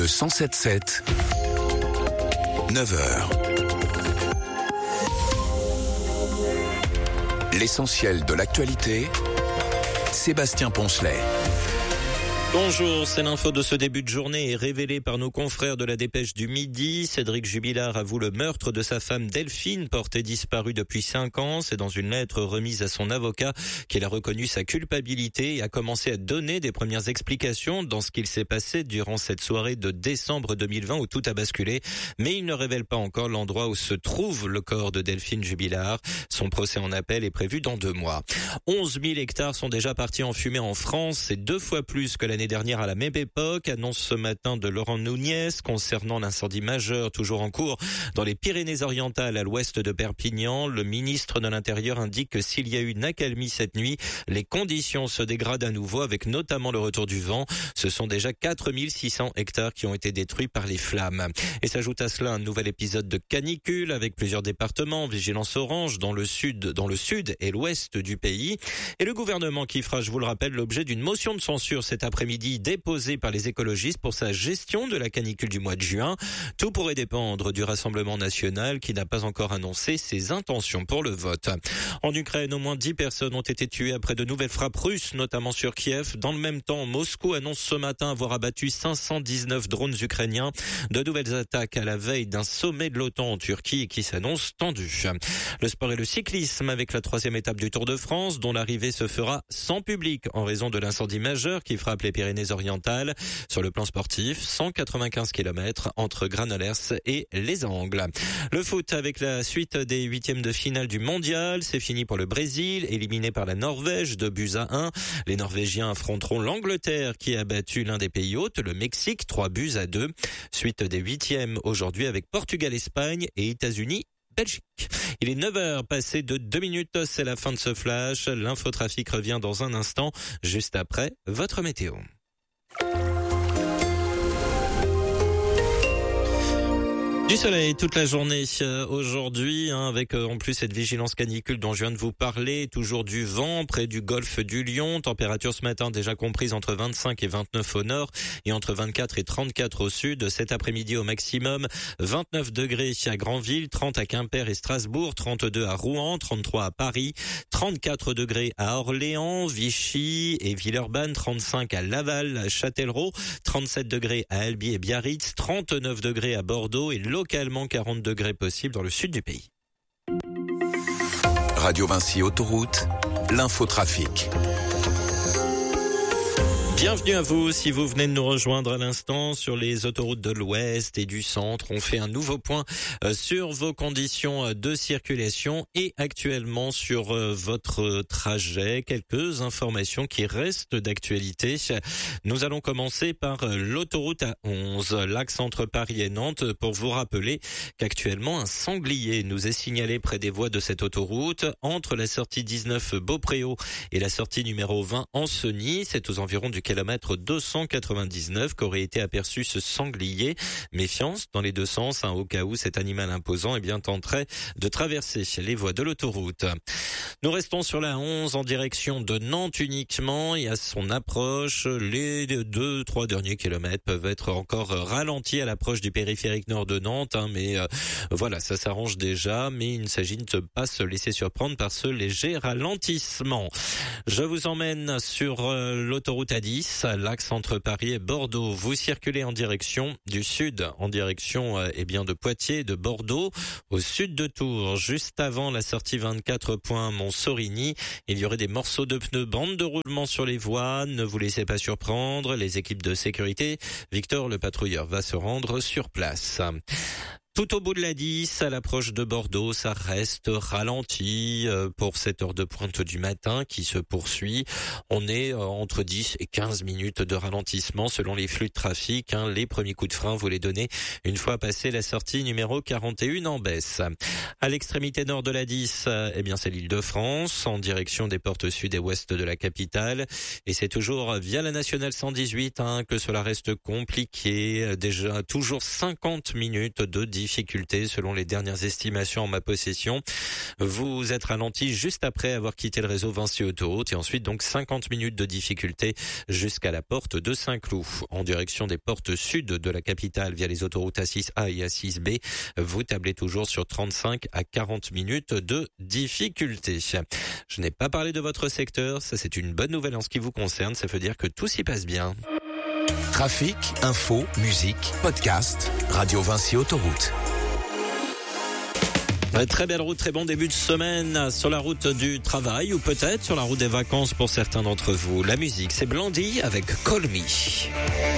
107.7, 9h. L'essentiel de l'actualité, Sébastien Poncelet. Bonjour, c'est l'info de ce début de journée est révélée par nos confrères de la Dépêche du Midi. Cédric Jubilard avoue le meurtre de sa femme Delphine, portée disparue depuis 5 ans. C'est dans une lettre remise à son avocat qu'il a reconnu sa culpabilité et a commencé à donner des premières explications dans ce qu'il s'est passé durant cette soirée de décembre 2020 où tout a basculé. Mais il ne révèle pas encore l'endroit où se trouve le corps de Delphine Jubilard. Son procès en appel est prévu dans 2 mois. 11 000 hectares sont déjà partis en fumée en France. C'est 2 fois plus que l'année dernière à la même époque, annonce ce matin de Laurent Nunez concernant l'incendie majeur toujours en cours dans les Pyrénées-Orientales à l'ouest de Perpignan. Le ministre de l'Intérieur indique que s'il y a eu une accalmie cette nuit, les conditions se dégradent à nouveau avec notamment le retour du vent. Ce sont déjà 4600 hectares qui ont été détruits par les flammes. Et s'ajoute à cela un nouvel épisode de canicule avec plusieurs départements, vigilance orange dans le sud et l'ouest du pays. Et le gouvernement qui fera, je vous le rappelle, l'objet d'une motion de censure cet après-midi déposée par les écologistes pour sa gestion de la canicule du mois de juin. Tout pourrait dépendre du Rassemblement national qui n'a pas encore annoncé ses intentions pour le vote. En Ukraine, au moins 10 personnes ont été tuées après de nouvelles frappes russes, notamment sur Kiev. Dans le même temps, Moscou annonce ce matin avoir abattu 519 drones ukrainiens. De nouvelles attaques à la veille d'un sommet de l'OTAN en Turquie qui s'annonce tendu. Le sport et le cyclisme avec la 3e étape du Tour de France dont l'arrivée se fera sans public en raison de l'incendie majeur qui frappe les Pyrénées-Orientales. Sur le plan sportif, 195 km entre Granollers et Les Angles. Le foot avec la suite des 8e de finale du mondial. C'est fini pour le Brésil, éliminé par la Norvège 2-1. Les Norvégiens affronteront l'Angleterre qui a battu l'un des pays hôtes, le Mexique, 3-2. Suite des 8e aujourd'hui avec Portugal-Espagne et États-Unis. Belgique. Il est 9h passé de 2 minutes, c'est la fin de ce flash. L'infotrafic revient dans un instant, juste après votre météo. Du soleil toute la journée aujourd'hui, avec en plus cette vigilance canicule dont je viens de vous parler, toujours du vent près du golfe du Lion, température ce matin déjà comprise entre 25 et 29 au nord et entre 24 et 34 au sud. Cet après-midi au maximum, 29 degrés à Granville, 30 à Quimper et Strasbourg, 32 à Rouen, 33 à Paris, 34 degrés à Orléans, Vichy et Villeurbanne, 35 à Laval, à Châtellerault, 37 degrés à Albi et Biarritz, 39 degrés à Bordeaux et localement 40 degrés possibles dans le sud du pays. Radio Vinci Autoroute, l'infotrafic. Bienvenue à vous si vous venez de nous rejoindre à l'instant sur les autoroutes de l'Ouest et du Centre. On fait un nouveau point sur vos conditions de circulation et actuellement sur votre trajet. Quelques informations qui restent d'actualité. Nous allons commencer par l'autoroute A11, l'axe entre Paris et Nantes, pour vous rappeler qu'actuellement un sanglier nous est signalé près des voies de cette autoroute entre la sortie 19 Beaupréau et la sortie numéro 20 Ancenis. C'est aux environs du kilomètre 299 qu'aurait été aperçu ce sanglier. Méfiance dans les deux sens, au cas où cet animal imposant tenterait de traverser les voies de l'autoroute. Nous restons sur la 11 en direction de Nantes uniquement et à son approche, les 2-3 derniers kilomètres peuvent être encore ralentis à l'approche du périphérique nord de Nantes, mais voilà, ça s'arrange déjà, mais il ne s'agit de ne pas se laisser surprendre par ce léger ralentissement. Je vous emmène sur l'autoroute A10, l'axe entre Paris et Bordeaux. Vous circulez en direction du sud, en direction de Poitiers, de Bordeaux, au sud de Tours, juste avant la sortie 24 Mont-Sorigny. Il y aurait des morceaux de pneus, bande de roulement sur les voies. Ne vous laissez pas surprendre. Les équipes de sécurité, Victor le patrouilleur va se rendre sur place. Tout au bout de la 10, à l'approche de Bordeaux, ça reste ralenti pour cette heure de pointe du matin qui se poursuit. On est entre 10 et 15 minutes de ralentissement selon les flux de trafic. Les premiers coups de frein, vous les donnez une fois passé la sortie numéro 41 en baisse. À l'extrémité nord de la 10, c'est l'Île-de-France, en direction des portes sud et ouest de la capitale. Et c'est toujours via la nationale 118 que cela reste compliqué. Déjà toujours 50 minutes de différence difficultés selon les dernières estimations en ma possession. Vous êtes ralenti juste après avoir quitté le réseau Vinci Autoroute et ensuite donc 50 minutes de difficulté jusqu'à la porte de Saint-Cloud. En direction des portes sud de la capitale via les autoroutes A6A et A6B, vous tablez toujours sur 35 à 40 minutes de difficulté. Je n'ai pas parlé de votre secteur, ça c'est une bonne nouvelle en ce qui vous concerne, ça veut dire que tout s'y passe bien. Trafic, info, musique, podcast, Radio Vinci Autoroute. Très belle route, très bon début de semaine sur la route du travail ou peut-être sur la route des vacances pour certains d'entre vous. La musique, c'est Blondie avec Call Me.